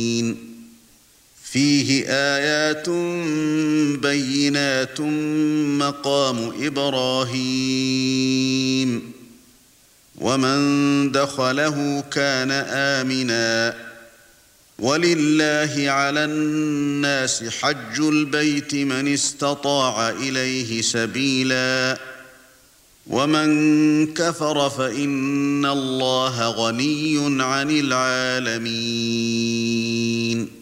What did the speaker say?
فيه آيات بينات مقام إبراهيم ومن دخله كان آمنا ولله على الناس حج البيت من استطاع إليه سبيلا ومن كفر فإن الله غني عن العالمين